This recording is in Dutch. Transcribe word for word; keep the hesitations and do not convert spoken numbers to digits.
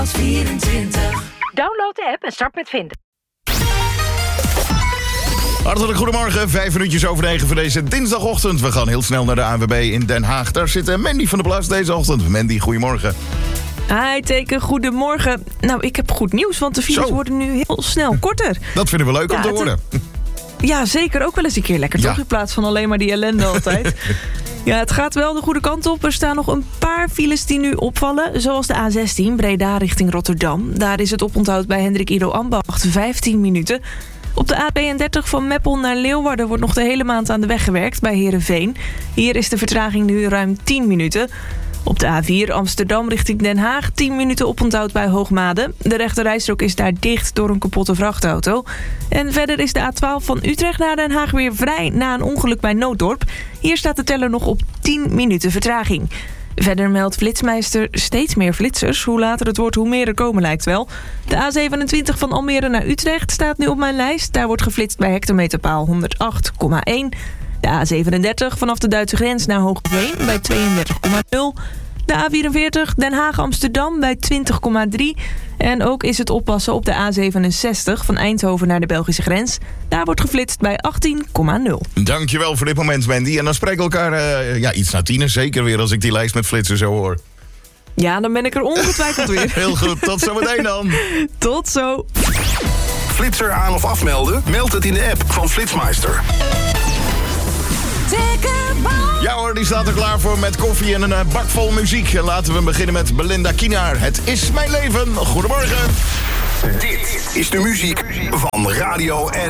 vierentwintig. Download de app en start met vinden. Hartelijk goedemorgen, vijf minuutjes over negen voor deze dinsdagochtend. We gaan heel snel naar de A N W B in Den Haag. Daar zit Mandy van der Plas deze ochtend. Mandy, goedemorgen. Hi Teken, goedemorgen. Nou, ik heb goed nieuws, want de files Zo. worden nu heel snel korter. Dat vinden we leuk Ja, om te het- horen. Ja, zeker. Ook wel eens een keer lekker, Ja. toch? In plaats van alleen maar die ellende altijd. Ja, het gaat wel de goede kant op. Er staan nog een paar files die nu opvallen. Zoals de A zestien, Breda richting Rotterdam. Daar is het oponthoud bij Hendrik Ido Ambacht vijftien minuten. Op de A tweeëndertig van Meppel naar Leeuwarden wordt nog de hele maand aan de weg gewerkt bij Heerenveen. Hier is de vertraging nu ruim tien minuten. Op de A vier Amsterdam richting Den Haag tien minuten oponthoud bij Hoogmade. De rechterrijstrook is daar dicht door een kapotte vrachtauto. En verder is de A twaalf van Utrecht naar Den Haag weer vrij na een ongeluk bij Nooddorp. Hier staat de teller nog op tien minuten vertraging. Verder meldt Flitsmeister steeds meer flitsers. Hoe later het wordt, hoe meer er komen lijkt wel. De A zevenentwintig van Almere naar Utrecht staat nu op mijn lijst. Daar wordt geflitst bij hectometerpaal honderdacht komma één. De A zevenendertig vanaf de Duitse grens naar Hoogveen bij tweeëndertig komma nul. De A vierenveertig Den Haag-Amsterdam bij twintig komma drie. En ook is het oppassen op de A zevenenzestig van Eindhoven naar de Belgische grens. Daar wordt geflitst bij achttien komma nul. Dankjewel voor dit moment, Mandy. En dan spreken we elkaar uh, ja, iets na tien, zeker weer als ik die lijst met flitsen zo hoor. Ja, dan ben ik er ongetwijfeld weer. Heel goed, tot zometeen dan. Tot zo. Flitser aan of afmelden? Meld het in de app van Flitsmeister. Ja hoor, die staat er klaar voor met koffie en een uh, bak vol muziek. En laten we beginnen met Belinda Kienaar. Het is mijn leven. Goedemorgen. Dit is de muziek van Radio N